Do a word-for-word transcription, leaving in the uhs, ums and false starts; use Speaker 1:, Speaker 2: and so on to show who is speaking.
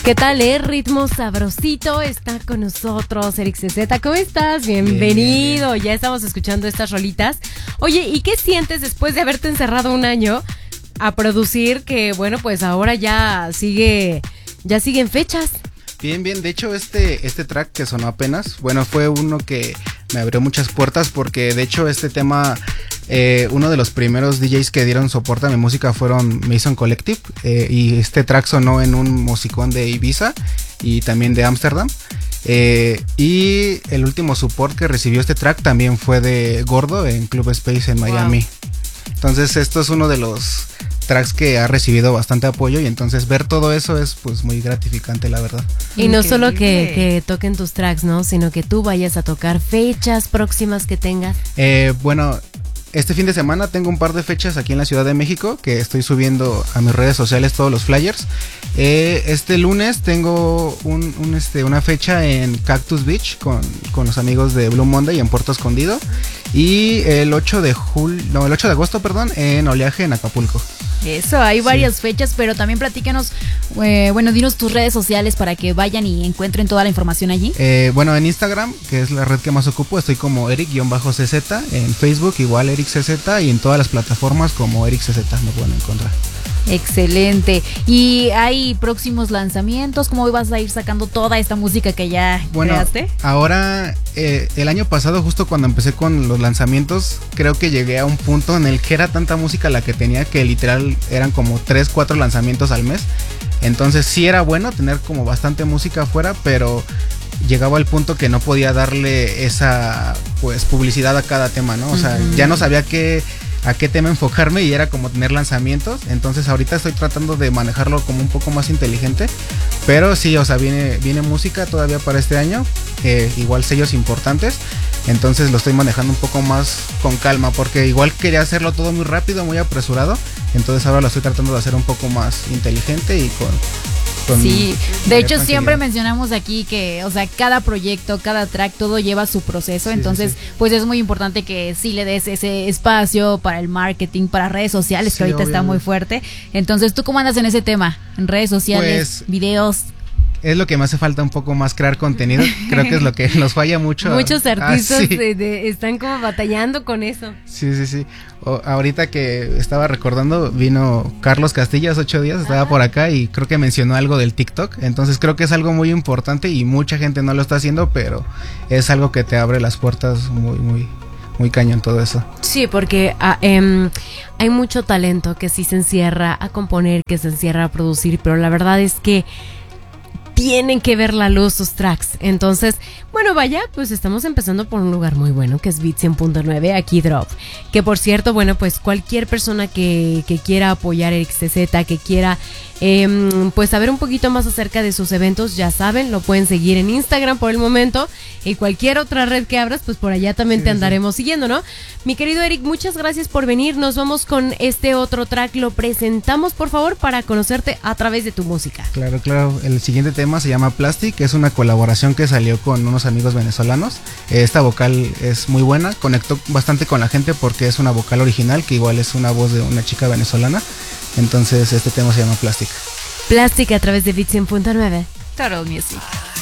Speaker 1: ¿Qué tal, eh? Ritmo sabrosito está con nosotros, Eric C Z. ¿Cómo estás? Bienvenido. Bien. Ya estamos escuchando estas rolitas. Oye, ¿y qué sientes después de haberte encerrado un año a producir que, bueno, pues ahora ya sigue, ya siguen fechas?
Speaker 2: Bien, bien. De hecho, este, este track que sonó apenas, bueno, fue uno que me abrió muchas puertas porque, de hecho, este tema... Eh, uno de los primeros D Js que dieron soporte a mi música fueron Mason Collective, eh, y este track sonó en un musicón de Ibiza y también de Ámsterdam, eh, y el último support que recibió este track también fue de Gordo en Club Space en Miami. Wow. Entonces esto es uno de los tracks que ha recibido bastante apoyo y entonces ver todo eso es pues muy gratificante, la verdad.
Speaker 1: Y no solo que, que toquen tus tracks, ¿no? Sino que tú vayas a tocar fechas próximas que tengas.
Speaker 2: Eh, bueno... Este fin de semana tengo un par de fechas aquí en la Ciudad de México que estoy subiendo a mis redes sociales todos los flyers. Eh, este lunes tengo un, un, este, una fecha en Cactus Beach con, con los amigos de Blue Monday en Puerto Escondido. Y el ocho de julio, no, el ocho de agosto, perdón, en Oleaje en Acapulco.
Speaker 3: Eso, hay varias sí. fechas, pero también platícanos, eh, bueno, dinos tus redes sociales para que vayan y encuentren toda la información allí.
Speaker 2: Eh, bueno, en Instagram, que es la red que más ocupo, estoy como Eric-C Z, en Facebook igual Eric C Z y en todas las plataformas como Eric C Z me pueden encontrar.
Speaker 3: Excelente. ¿Y hay próximos lanzamientos? ¿Cómo vas a ir sacando toda esta música que ya
Speaker 2: bueno,
Speaker 3: creaste?
Speaker 2: Ahora, eh, el año pasado, justo cuando empecé con los lanzamientos, creo que llegué a un punto en el que era tanta música la que tenía que literal eran como tres, cuatro lanzamientos al mes. Entonces sí era bueno tener como bastante música afuera, pero llegaba al punto que no podía darle esa pues publicidad a cada tema, ¿no? O sea, uh-huh. ya no sabía qué... a qué tema enfocarme y era como tener lanzamientos. Entonces ahorita estoy tratando de manejarlo como un poco más inteligente, pero sí, o sea, viene, viene música todavía para este año, eh, igual sellos importantes, entonces lo estoy manejando un poco más con calma porque igual quería hacerlo todo muy rápido, muy apresurado, entonces ahora lo estoy tratando de hacer un poco más inteligente y con...
Speaker 3: Sí, de hecho siempre mencionamos aquí que, o sea, cada proyecto, cada track, todo lleva su proceso, sí, entonces sí, sí. pues es muy importante que sí le des ese espacio para el marketing, para redes sociales, sí, que ahorita obviamente está muy fuerte. Entonces, ¿tú cómo andas en ese tema? En redes sociales, pues, videos.
Speaker 2: Es lo que me hace falta un poco más crear contenido. Creo que es lo que nos falla mucho.
Speaker 1: Muchos artistas ah, sí. de, de, están como batallando con eso.
Speaker 2: Sí, sí, sí. O, ahorita que estaba recordando, vino Carlos Castillo hace ocho días, estaba ah. por acá y creo que mencionó algo del TikTok. Entonces creo que es algo muy importante y mucha gente no lo está haciendo, pero es algo que te abre las puertas muy, muy... muy cañón todo eso.
Speaker 1: Sí, porque uh, um, hay mucho talento que sí se encierra a componer, que se encierra a producir, pero la verdad es que tienen que ver la luz sus tracks. Entonces, bueno, vaya, pues estamos empezando por un lugar muy bueno que es Beat cien punto nueve, aquí Drop. Que por cierto, bueno, pues cualquier persona que, que quiera apoyar a Eric C Z, que quiera eh, pues saber un poquito más acerca de sus eventos, ya saben, lo pueden seguir en Instagram por el momento y cualquier otra red que abras, pues por allá también sí, te andaremos sí. siguiendo, ¿no? Mi querido Eric, muchas gracias por venir. Nos vamos con este otro track. Lo presentamos, por favor, para conocerte a través de tu música.
Speaker 2: Claro, claro. El siguiente tema se llama Plastic, es una colaboración que salió con unos amigos venezolanos. Esta vocal es muy buena, conectó bastante con la gente porque es una vocal original, que igual es una voz de una chica venezolana. Entonces este tema se llama Plastic.
Speaker 1: Plastic a través de Beat cien punto nueve.
Speaker 3: Total Music.